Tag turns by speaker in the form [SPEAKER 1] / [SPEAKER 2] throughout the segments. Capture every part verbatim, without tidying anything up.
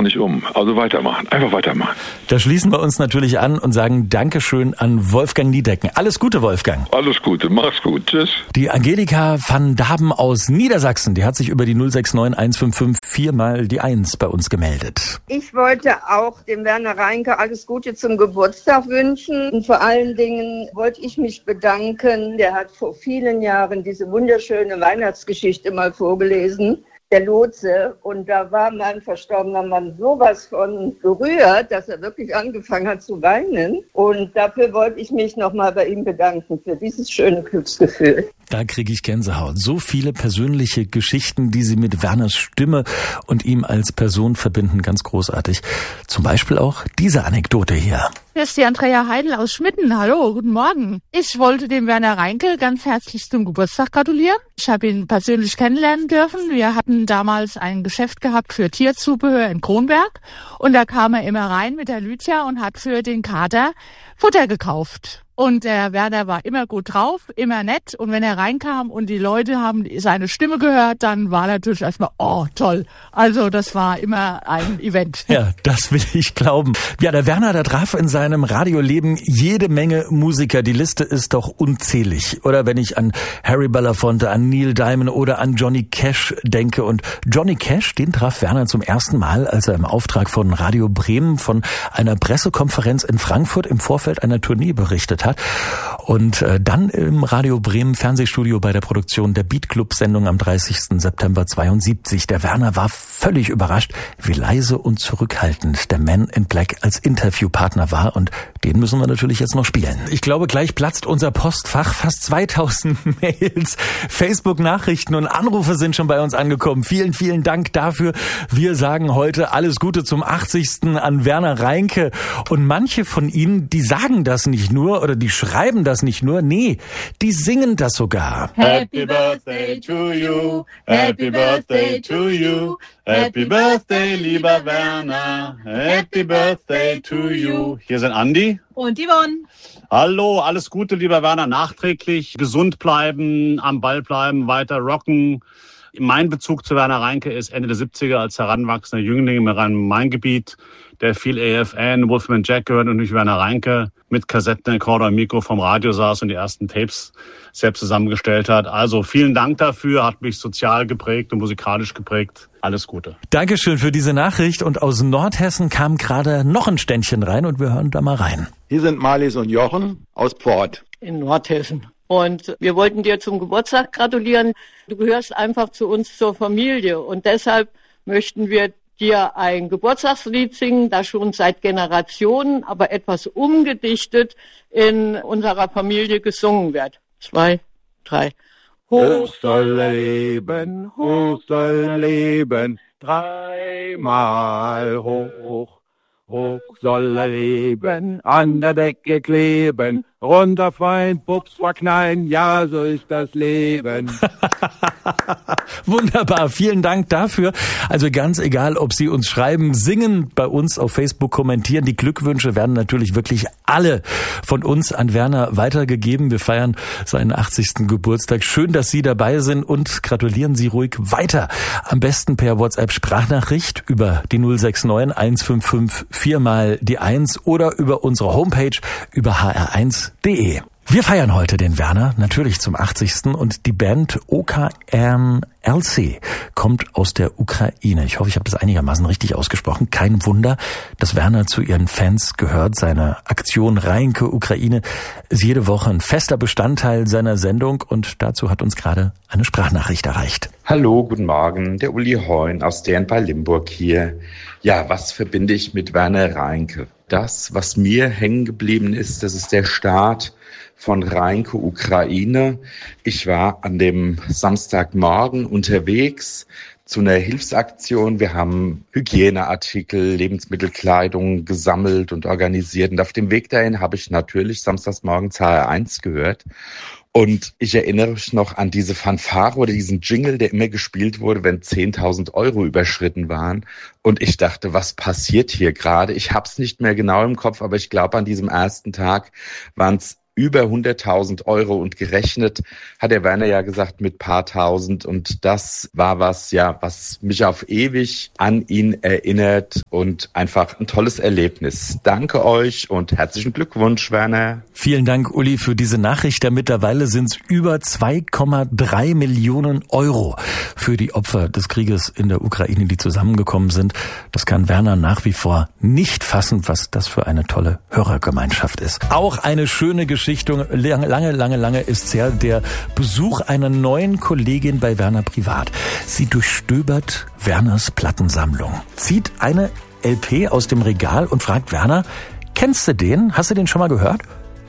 [SPEAKER 1] nicht um. Also weitermachen, einfach weitermachen.
[SPEAKER 2] Da schließen wir uns natürlich an und sagen Dankeschön an Wolfgang Niedecken. Alles Gute, Wolfgang.
[SPEAKER 1] Alles Gute, mach's gut, tschüss.
[SPEAKER 2] Die Angelika van Daben aus Niedersachsen, die hat sich über die null sechs neun eins fünf fünf viermal die eins bei uns gemeldet.
[SPEAKER 3] Ich wollte auch dem Werner Reinke alles Gute zum Geburtstag wünschen. Und vor allen Dingen wollte ich mich bedanken. Der hat vor vielen Jahren diese wunderschöne Weihnachtsgeschichte mal vorgelesen, der Lotse. Und da war mein verstorbener Mann sowas von gerührt, dass er wirklich angefangen hat zu weinen. Und dafür wollte ich mich nochmal bei ihm bedanken, für dieses schöne Glücksgefühl.
[SPEAKER 2] Da kriege ich Gänsehaut. So viele persönliche Geschichten, die sie mit Werners Stimme und ihm als Person verbinden. Ganz großartig. Zum Beispiel auch diese Anekdote hier.
[SPEAKER 4] Hier ist die Andrea Heidel aus Schmitten. Hallo, guten Morgen. Ich wollte dem Werner Reinke ganz herzlich zum Geburtstag gratulieren. Ich habe ihn persönlich kennenlernen dürfen. Wir hatten damals ein Geschäft gehabt für Tierzubehör in Kronberg. Und da kam er immer rein mit der Lydia und hat für den Kater Futter gekauft. Und der Werner war immer gut drauf, immer nett. Und wenn er reinkam und die Leute haben seine Stimme gehört, dann war natürlich erstmal, oh, toll. Also das war immer ein Event.
[SPEAKER 2] Ja, das will ich glauben. Ja, der Werner, der traf in seinem Radioleben jede Menge Musiker. Die Liste ist doch unzählig. Oder wenn ich an Harry Belafonte, an Neil Diamond oder an Johnny Cash denke. Und Johnny Cash, den traf Werner zum ersten Mal, als er im Auftrag von Radio Bremen von einer Pressekonferenz in Frankfurt im Vorfeld einer Tournee berichtet hat. Und äh, dann im Radio Bremen Fernsehstudio bei der Produktion der Beat Club Sendung am dreißigsten September zweiundsiebzig. Der Werner war völlig überrascht, wie leise und zurückhaltend der Man in Black als Interviewpartner war. Und den müssen wir natürlich jetzt noch spielen. Ich glaube, gleich platzt unser Postfach. Fast zweitausend Mails, Facebook-Nachrichten und Anrufe sind schon bei uns angekommen. Vielen, vielen Dank dafür. Wir sagen heute alles Gute zum achtzigsten an Werner Reinke. Und manche von Ihnen, die sagen das nicht nur oder die schreiben das nicht nur, nee, die singen das sogar.
[SPEAKER 5] Happy Birthday to you, Happy Birthday to you, Happy Birthday, lieber Werner, Happy Birthday to you. Hier sind Andi
[SPEAKER 6] und Yvonne.
[SPEAKER 5] Hallo, alles Gute, lieber Werner, nachträglich gesund bleiben, am Ball bleiben, weiter rocken. Mein Bezug zu Werner Reinke ist Ende der siebziger als heranwachsender Jüngling im Rhein-Main-Gebiet, der viel A F N, Wolfman Jack gehört und nicht Werner Reinke mit Kassettenrekorder und Mikro vom Radio saß und die ersten Tapes selbst zusammengestellt hat. Also vielen Dank dafür, hat mich sozial geprägt und musikalisch geprägt. Alles Gute.
[SPEAKER 2] Dankeschön für diese Nachricht. Und aus Nordhessen kam gerade noch ein Ständchen rein und wir hören da mal rein.
[SPEAKER 7] Hier sind Marlies und Jochen aus Port.
[SPEAKER 8] In Nordhessen. Und wir wollten dir zum Geburtstag gratulieren. Du gehörst einfach zu uns zur Familie und deshalb möchten wir dir ein Geburtstagslied singen, das schon seit Generationen, aber etwas umgedichtet in unserer Familie gesungen wird. Zwei, drei.
[SPEAKER 7] Hoch soll er leben, hoch soll er leben, dreimal hoch. Hoch soll er leben, an der Decke kleben, runterfallen, Pups verknallen, ja, so ist das Leben.
[SPEAKER 2] Wunderbar, vielen Dank dafür. Also ganz egal, ob Sie uns schreiben, singen, bei uns auf Facebook kommentieren. Die Glückwünsche werden natürlich wirklich alle von uns an Werner weitergegeben. Wir feiern seinen achtzigsten Geburtstag. Schön, dass Sie dabei sind und gratulieren Sie ruhig weiter. Am besten per WhatsApp-Sprachnachricht über die null sechs neun eins fünf fünf viermal die eins oder über unsere Homepage über h r eins punkt d e. Wir feiern heute den Werner, natürlich zum achtzigsten und die Band O K M L C kommt aus der Ukraine. Ich hoffe, ich habe das einigermaßen richtig ausgesprochen. Kein Wunder, dass Werner zu ihren Fans gehört. Seine Aktion Reinke Ukraine ist jede Woche ein fester Bestandteil seiner Sendung und dazu hat uns gerade eine Sprachnachricht erreicht.
[SPEAKER 9] Hallo, guten Morgen, der Uli Heun aus Dern bei Limburg hier. Ja, was verbinde ich mit Werner Reinke? Das, was mir hängen geblieben ist, das ist der Start von Reinke Ukraine. Ich war an dem Samstagmorgen unterwegs zu einer Hilfsaktion. Wir haben Hygieneartikel, Lebensmittelkleidung gesammelt und organisiert. Und auf dem Weg dahin habe ich natürlich samstagsmorgens H R eins gehört. Und ich erinnere mich noch an diese Fanfare oder diesen Jingle, der immer gespielt wurde, wenn zehntausend Euro überschritten waren. Und ich dachte, was passiert hier gerade? Ich habe es nicht mehr genau im Kopf, aber ich glaube, an diesem ersten Tag waren es über hunderttausend Euro und gerechnet hat der Werner ja gesagt mit paar tausend und das war was, ja, was mich auf ewig an ihn erinnert und einfach ein tolles Erlebnis. Danke euch und herzlichen Glückwunsch, Werner.
[SPEAKER 2] Vielen Dank, Uli, für diese Nachricht. Ja, mittlerweile sind es über zwei Komma drei Millionen Euro für die Opfer des Krieges in der Ukraine, die zusammengekommen sind. Das kann Werner nach wie vor nicht fassen, was das für eine tolle Hörergemeinschaft ist. Auch eine schöne Geschichte. Lange, lange, lange, lange ist her der Besuch einer neuen Kollegin bei Werner privat. Sie durchstöbert Werners Plattensammlung, zieht eine L P aus dem Regal und fragt Werner, kennst du den? Hast du den schon mal gehört?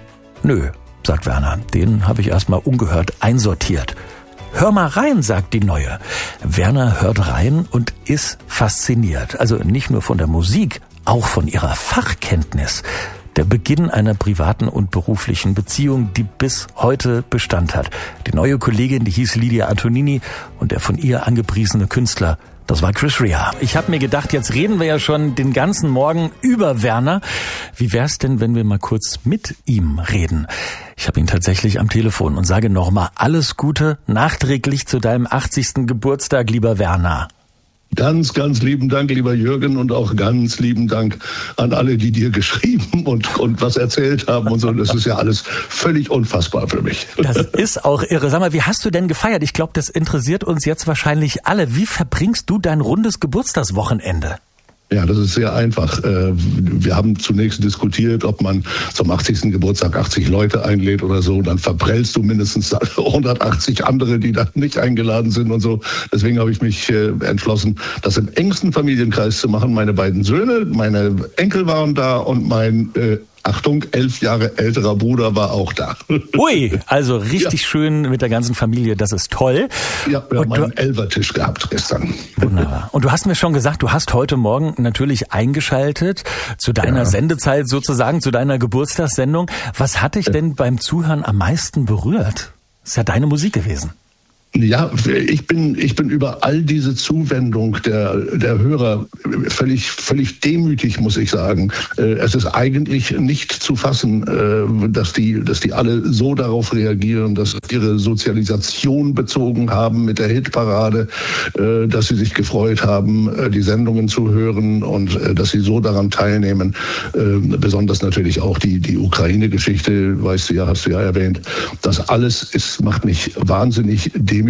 [SPEAKER 2] Nö, sagt Werner, den habe ich erstmal ungehört einsortiert. Hör mal rein, sagt die Neue. Werner hört rein und ist fasziniert. Also nicht nur von der Musik, auch von ihrer Fachkenntnis. Der Beginn einer privaten und beruflichen Beziehung, die bis heute Bestand hat. Die neue Kollegin, die hieß Lydia Antonini und der von ihr angepriesene Künstler, das war Chris Rea. Ich habe mir gedacht, jetzt reden wir ja schon den ganzen Morgen über Werner. Wie wär's denn, wenn wir mal kurz mit ihm reden? Ich habe ihn tatsächlich am Telefon und sage nochmal alles Gute nachträglich zu deinem achtzigsten Geburtstag, lieber Werner.
[SPEAKER 6] Ganz, ganz lieben Dank, lieber Jürgen, und auch ganz lieben Dank an alle, die dir geschrieben und, und was erzählt haben und so. Das ist ja alles völlig unfassbar für mich.
[SPEAKER 2] Das ist auch irre. Sag mal, wie hast du denn gefeiert? Ich glaube, das interessiert uns jetzt wahrscheinlich alle. Wie verbringst du dein rundes Geburtstagswochenende?
[SPEAKER 6] Ja, das ist sehr einfach. Wir haben zunächst diskutiert, ob man zum achtzigsten Geburtstag achtzig Leute einlädt oder so. Dann verprellst du mindestens hundertachtzig andere, die da nicht eingeladen sind und so. Deswegen habe ich mich entschlossen, das im engsten Familienkreis zu machen. Meine beiden Söhne, meine Enkel waren da und mein äh, Achtung, elf Jahre älterer Bruder war auch da.
[SPEAKER 2] Ui, also richtig ja. Schön mit der ganzen Familie, das ist toll.
[SPEAKER 6] Ja, wir haben einen Elfertisch gehabt gestern.
[SPEAKER 2] Wunderbar. Und du hast mir schon gesagt, du hast heute Morgen natürlich eingeschaltet zu deiner ja. Sendezeit sozusagen, zu deiner Geburtstagssendung. Was hat dich denn beim Zuhören am meisten berührt? Das ist ja deine Musik gewesen.
[SPEAKER 6] Ja, ich bin, ich bin über all diese Zuwendung der, der Hörer völlig, völlig demütig, muss ich sagen. Es ist eigentlich nicht zu fassen, dass die, dass die alle so darauf reagieren, dass sie ihre Sozialisation bezogen haben mit der Hitparade, dass sie sich gefreut haben, die Sendungen zu hören und dass sie so daran teilnehmen. Besonders natürlich auch die, die Ukraine-Geschichte, weißt du ja, hast du ja erwähnt. Das alles ist, macht mich wahnsinnig demütig.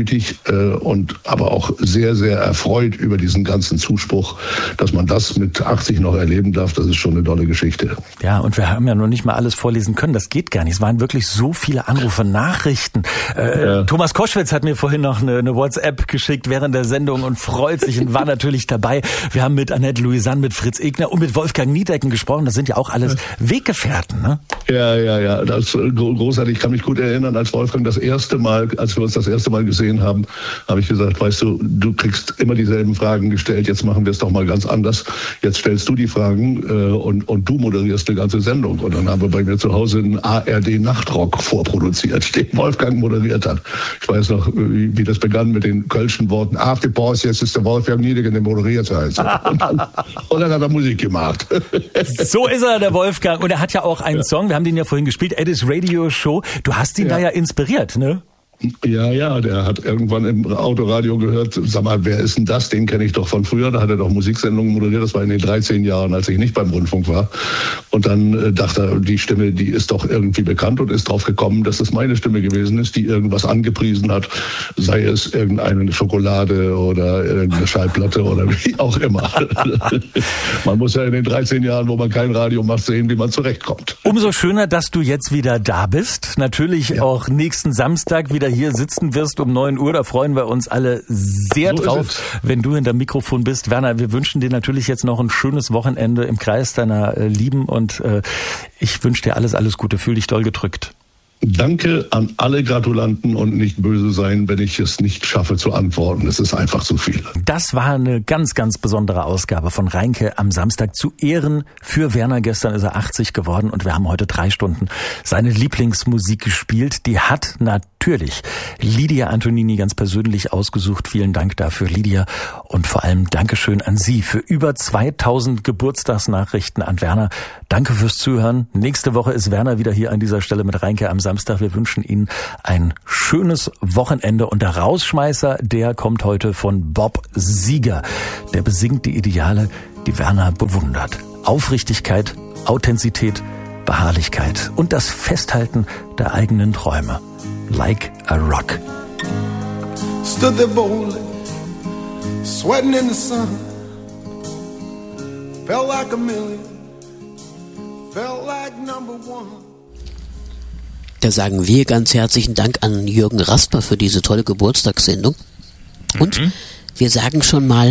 [SPEAKER 6] Und aber auch sehr, sehr erfreut über diesen ganzen Zuspruch, dass man das mit achtzig noch erleben darf. Das ist schon eine tolle Geschichte.
[SPEAKER 2] Ja, und wir haben ja noch nicht mal alles vorlesen können. Das geht gar nicht. Es waren wirklich so viele Anrufe, Nachrichten. Äh, ja. Thomas Koschwitz hat mir vorhin noch eine, eine WhatsApp geschickt während der Sendung und freut sich und war natürlich dabei. Wir haben mit Annette Louisanne, mit Fritz Egner und mit Wolfgang Niedecken gesprochen. Das sind ja auch alles Weggefährten, ne?
[SPEAKER 6] Ja, ja, ja. Das ist großartig. Ich kann mich gut erinnern, als Wolfgang das erste Mal, als wir uns das erste Mal gesehen haben, habe ich gesagt, weißt du, du kriegst immer dieselben Fragen gestellt, jetzt machen wir es doch mal ganz anders. Jetzt stellst du die Fragen äh, und, und du moderierst eine ganze Sendung. Und dann haben wir bei mir zu Hause einen A R D-Nachtrock vorproduziert, den Wolfgang moderiert hat. Ich weiß noch, wie, wie das begann mit den kölschen Worten, after pause, jetzt ist der Wolfgang Niedecken, der moderiert halt. Und dann, und dann hat er Musik gemacht.
[SPEAKER 2] So ist er, der Wolfgang. Und er hat ja auch einen ja. Song, wir haben den ja vorhin gespielt, Eddie's Radio Show. Du hast ihn ja. da ja inspiriert, ne?
[SPEAKER 6] Ja, ja, der hat irgendwann im Autoradio gehört, sag mal, wer ist denn das? Den kenne ich doch von früher. Da hat er doch Musiksendungen moderiert. Das war in den dreizehn Jahren, als ich nicht beim Rundfunk war. Und dann äh, dachte er, die Stimme, die ist doch irgendwie bekannt und ist drauf gekommen, dass es meine Stimme gewesen ist, die irgendwas angepriesen hat. Sei es irgendeine Schokolade oder irgendeine Schallplatte oder wie auch immer. Man muss ja in den dreizehn Jahren, wo man kein Radio macht, sehen, wie man zurechtkommt.
[SPEAKER 2] Umso schöner, dass du jetzt wieder da bist. Natürlich ja. auch nächsten Samstag wieder hier sitzen wirst um neun Uhr. Da freuen wir uns alle sehr so drauf, wenn du hinter dem Mikrofon bist. Werner, wir wünschen dir natürlich jetzt noch ein schönes Wochenende im Kreis deiner äh, Lieben und äh, ich wünsche dir alles, alles Gute. Fühl dich doll gedrückt.
[SPEAKER 6] Danke an alle Gratulanten und nicht böse sein, wenn ich es nicht schaffe zu antworten. Es ist einfach zu viel.
[SPEAKER 2] Das war eine ganz, ganz besondere Ausgabe von Reinke am Samstag zu Ehren für Werner. Gestern ist er achtzig geworden und wir haben heute drei Stunden seine Lieblingsmusik gespielt. Die hat natürlich natürlich Lydia Antonini ganz persönlich ausgesucht. Vielen Dank dafür, Lydia. Und vor allem Dankeschön an Sie für über zweitausend Geburtstagsnachrichten an Werner. Danke fürs Zuhören. Nächste Woche ist Werner wieder hier an dieser Stelle mit Reinke am Samstag. Wir wünschen Ihnen ein schönes Wochenende. Und der Rausschmeißer, der kommt heute von Bob Seger. Der besingt die Ideale, die Werner bewundert. Aufrichtigkeit, Authentizität, Beharrlichkeit und das Festhalten der eigenen Träume. Like a rock.
[SPEAKER 10] Stood there boldly, sweating in the sun. Felt like a million, felt like number one.
[SPEAKER 11] Da sagen wir ganz herzlichen Dank an Jürgen Rasper für diese tolle Geburtstagssendung. Und mhm. wir sagen schon mal,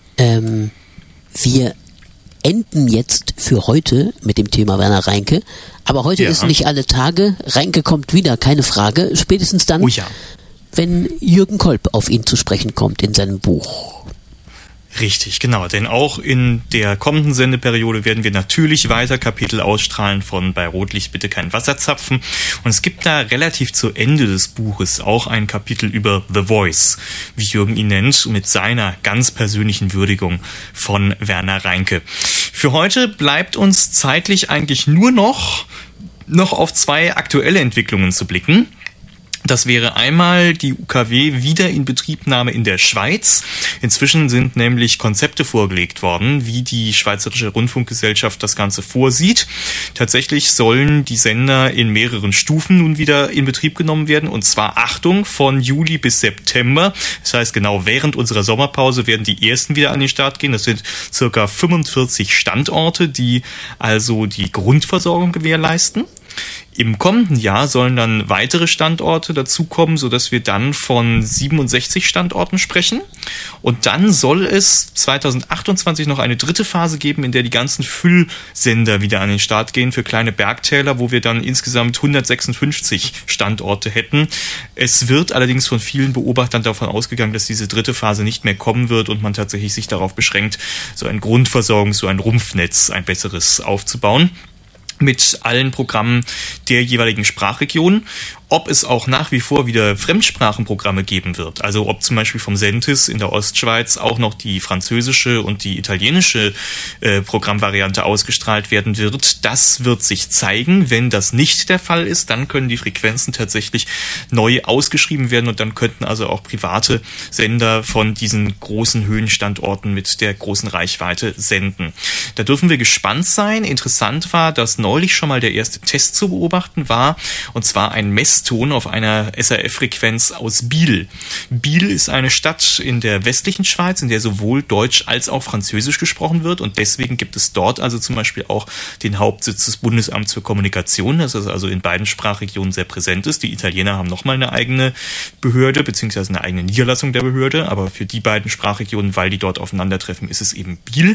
[SPEAKER 11] ähm, wir enden jetzt für heute mit dem Thema Werner Reinke. Aber heute ja. ist nicht alle Tage. Reinke kommt wieder, keine Frage. Spätestens dann,
[SPEAKER 12] oh ja.
[SPEAKER 11] wenn Jürgen Kolb auf ihn zu sprechen kommt in seinem Buch.
[SPEAKER 12] Richtig, genau. Denn auch in der kommenden Sendeperiode werden wir natürlich weiter Kapitel ausstrahlen von Bei Rotlicht bitte kein Wasserzapfen. Und es gibt da relativ zu Ende des Buches auch ein Kapitel über The Voice, wie Jürgen ihn nennt, mit seiner ganz persönlichen Würdigung von Werner Reinke. Für heute bleibt uns zeitlich eigentlich nur noch, noch auf zwei aktuelle Entwicklungen zu blicken. Das wäre einmal die U K W-Wiederinbetriebnahme in der Schweiz. Inzwischen sind nämlich Konzepte vorgelegt worden, wie die Schweizerische Rundfunkgesellschaft das Ganze vorsieht. Tatsächlich sollen die Sender in mehreren Stufen nun wieder in Betrieb genommen werden. Und zwar, Achtung, von Juli bis September. Das heißt, genau während unserer Sommerpause werden die ersten wieder an den Start gehen. Das sind circa fünfundvierzig Standorte, die also die Grundversorgung gewährleisten. Im kommenden Jahr sollen dann weitere Standorte dazukommen, sodass wir dann von siebenundsechzig Standorten sprechen. Und dann soll es zweitausendachtundzwanzig noch eine dritte Phase geben, in der die ganzen Füllsender wieder an den Start gehen für kleine Bergtäler, wo wir dann insgesamt hundertsechsundfünfzig Standorte hätten. Es wird allerdings von vielen Beobachtern davon ausgegangen, dass diese dritte Phase nicht mehr kommen wird und man tatsächlich sich darauf beschränkt, so ein Grundversorgungs-, so ein Rumpfnetz, ein besseres aufzubauen, mit allen Programmen der jeweiligen Sprachregion. Ob es auch nach wie vor wieder Fremdsprachenprogramme geben wird, also ob zum Beispiel vom Sentis in der Ostschweiz auch noch die französische und die italienische äh, Programmvariante ausgestrahlt werden wird, das wird sich zeigen. Wenn das nicht der Fall ist, dann können die Frequenzen tatsächlich neu ausgeschrieben werden und dann könnten also auch private Sender von diesen großen Höhenstandorten mit der großen Reichweite senden. Da dürfen wir gespannt sein. Interessant war, dass neulich schon mal der erste Test zu beobachten war, und zwar ein Mess Ton auf einer S R F-Frequenz aus Biel. Biel ist eine Stadt in der westlichen Schweiz, in der sowohl Deutsch als auch Französisch gesprochen wird, und deswegen gibt es dort also zum Beispiel auch den Hauptsitz des Bundesamts für Kommunikation, das also in beiden Sprachregionen sehr präsent ist. Die Italiener haben nochmal eine eigene Behörde, beziehungsweise eine eigene Niederlassung der Behörde, aber für die beiden Sprachregionen, weil die dort aufeinandertreffen, ist es eben Biel.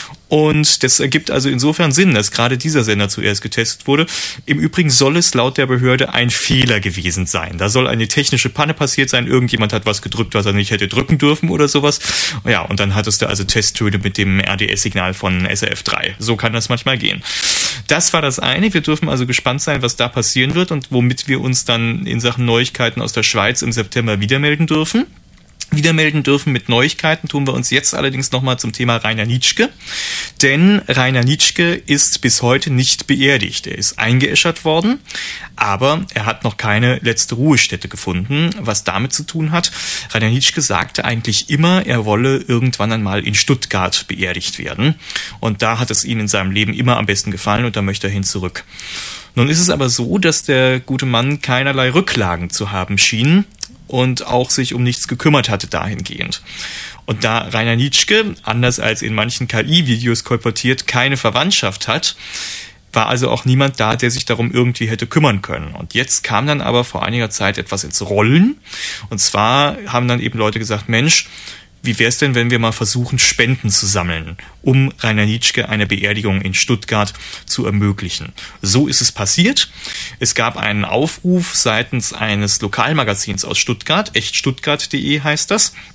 [SPEAKER 12] Und das ergibt also insofern Sinn, dass gerade dieser Sender zuerst getestet wurde. Im Übrigen soll es laut der Behörde ein Fehler gewesen sein. Da soll eine technische Panne passiert sein. Irgendjemand hat was gedrückt, was er nicht hätte drücken dürfen oder sowas. Ja, und dann hattest du also Testtöne mit dem R D S-Signal von S R F drei. So kann das manchmal gehen. Das war das eine. Wir dürfen also gespannt sein, was da passieren wird und womit wir uns dann in Sachen Neuigkeiten aus der Schweiz im September wieder melden dürfen. Wiedermelden dürfen mit Neuigkeiten tun wir uns jetzt allerdings nochmal zum Thema Rainer Nitschke. Denn Rainer Nitschke ist bis heute nicht beerdigt. Er ist eingeäschert worden, aber er hat noch keine letzte Ruhestätte gefunden, was damit zu tun hat. Rainer Nitschke sagte eigentlich immer, er wolle irgendwann einmal in Stuttgart beerdigt werden. Und da hat es ihm in seinem Leben immer am besten gefallen und da möchte er hin zurück. Nun ist es aber so, dass der gute Mann keinerlei Rücklagen zu haben schien und auch sich um nichts gekümmert hatte dahingehend. Und da Rainer Nitschke, anders als in manchen K I-Videos kolportiert, keine Verwandtschaft hat, war also auch niemand da, der sich darum irgendwie hätte kümmern können. Und jetzt kam dann aber vor einiger Zeit etwas ins Rollen. Und zwar haben dann eben Leute gesagt, Mensch, wie wäre es denn, wenn wir mal versuchen, Spenden zu sammeln, um Rainer Nitschke eine Beerdigung in Stuttgart zu ermöglichen? So ist es passiert. Es gab einen Aufruf seitens eines Lokalmagazins aus Stuttgart, echt stuttgart punkt de heißt das.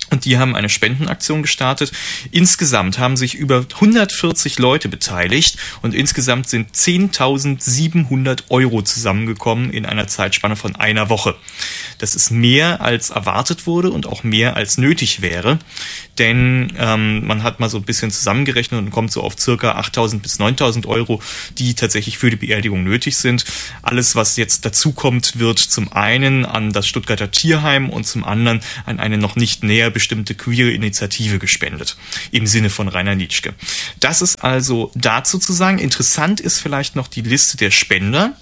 [SPEAKER 12] Und die haben eine Spendenaktion gestartet. Insgesamt haben sich über hundertvierzig Leute beteiligt und insgesamt sind zehntausendsiebenhundert Euro zusammengekommen in einer Zeitspanne von einer Woche. Das ist mehr als erwartet wurde und auch mehr als nötig wäre, denn ähm, man hat mal so ein bisschen zusammengerechnet und kommt so auf circa achttausend bis neuntausend Euro, die tatsächlich für die Beerdigung nötig sind. Alles, was jetzt dazu kommt, wird zum einen an das Stuttgarter Tierheim und zum anderen an eine noch nicht näher bestimmte queere Initiative gespendet, im Sinne von Rainer Nitschke. Das ist also dazu zu sagen. Interessant ist vielleicht noch die Liste der Spender,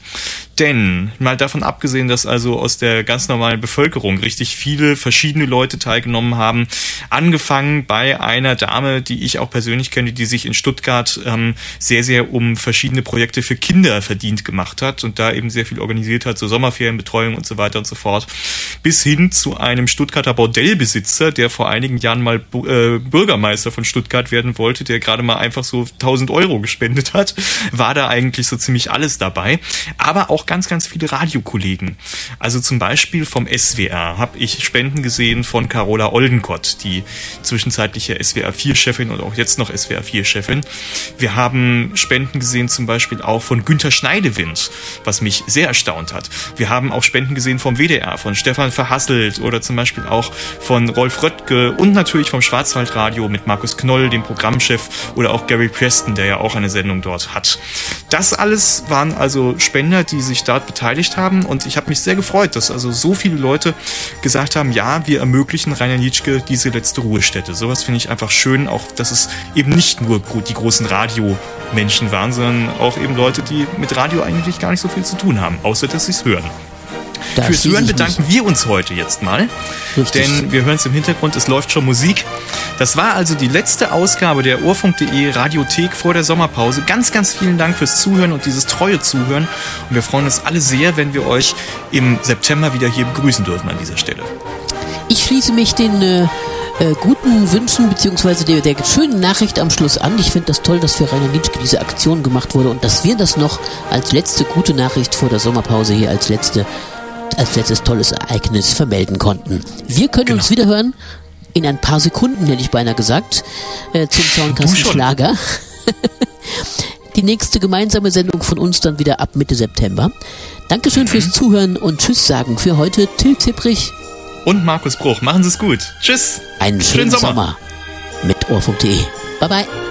[SPEAKER 12] denn mal davon abgesehen, dass also aus der ganz normalen Bevölkerung richtig viele verschiedene Leute teilgenommen haben, angefangen bei einer Dame, die ich auch persönlich kenne, die sich in Stuttgart ähm, sehr, sehr um verschiedene Projekte für Kinder verdient gemacht hat und da eben sehr viel organisiert hat, so Sommerferienbetreuung und so weiter und so fort, bis hin zu einem Stuttgarter Bordellbesitzer, der vor einigen Jahren mal äh, Bürgermeister von Stuttgart werden wollte, der gerade mal einfach so tausend Euro gespendet hat, war da eigentlich so ziemlich alles dabei. Aber auch ganz, ganz viele Radiokollegen. Also zum Beispiel vom S W R habe ich Spenden gesehen von Carola Oldenkott, die zwischenzeitliche S W R vier Chefin und auch jetzt noch S W R vier Chefin. Wir haben Spenden gesehen zum Beispiel auch von Günter Schneidewind, was mich sehr erstaunt hat. Wir haben auch Spenden gesehen vom W D R, von Stefan Verhasselt oder zum Beispiel auch von Rolf Röttke und natürlich vom Schwarzwaldradio mit Markus Knoll, dem Programmchef, oder auch Gary Preston, der ja auch eine Sendung dort hat. Das alles waren also Spender, die sich dort beteiligt haben und ich habe mich sehr gefreut, dass also so viele Leute gesagt haben, ja, wir ermöglichen Rainer Nitschke diese letzte Ruhestätte. Sowas finde ich einfach schön, auch dass es eben nicht nur die großen Radiomenschen waren, sondern auch eben Leute, die mit Radio eigentlich gar nicht so viel zu tun haben, außer dass sie es hören. Da Fürs Hören bedanken wir uns heute jetzt mal, Richtig. denn wir hören es im Hintergrund, es läuft schon Musik. Das war also die letzte Ausgabe der Ohrfunk punkt de Radiothek vor der Sommerpause. Ganz, ganz vielen Dank fürs Zuhören und dieses treue Zuhören. Und wir freuen uns alle sehr, wenn wir euch im September wieder hier begrüßen dürfen an dieser Stelle.
[SPEAKER 11] Ich schließe mich den äh, äh, guten Wünschen bzw. Der, der schönen Nachricht am Schluss an. Ich finde das toll, dass für Rainer Nitschke diese Aktion gemacht wurde und dass wir das noch als letzte gute Nachricht vor der Sommerpause hier als letzte als letztes tolles Ereignis vermelden konnten. Wir können genau. uns wieder hören in ein paar Sekunden, hätte ich beinahe gesagt, äh, zum Soundkasten Schlager. Die nächste gemeinsame Sendung von uns dann wieder ab Mitte September. Dankeschön mhm. fürs Zuhören und Tschüss sagen für heute Till Zipprich
[SPEAKER 12] und Markus Bruch. Machen Sie es gut. Tschüss.
[SPEAKER 11] Einen schönen, schönen Sommer. Sommer mit Ohrfunk punkt de. Bye bye.